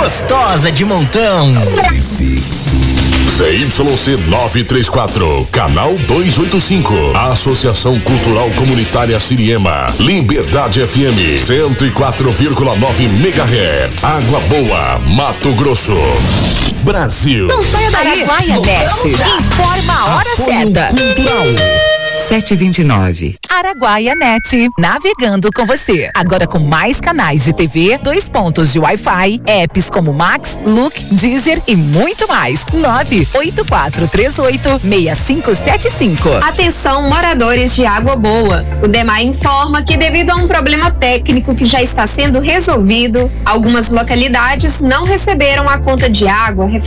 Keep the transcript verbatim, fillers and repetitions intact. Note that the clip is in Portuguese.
gostosa de montão. C Y C novecentos e trinta e quatro, canal duzentos e oitenta e cinco, Associação Cultural Comunitária Siriema, Liberdade F M, cento e quatro vírgula nove megahertz, Água Boa, Mato Grosso, Brasil. Não saia daí. Araguaia Net, informa a hora Apoio certa. Cultural. sete e vinte e nove. Araguaia Net, navegando com você. Agora com mais canais de T V, dois pontos de Wi-Fi, apps como Max, Look, Deezer e muito mais. nove oito quatro três oito seis cinco sete cinco. Atenção, moradores de Água Boa. O DEMAI informa que devido a um problema técnico que já está sendo resolvido, algumas localidades não receberam a conta de água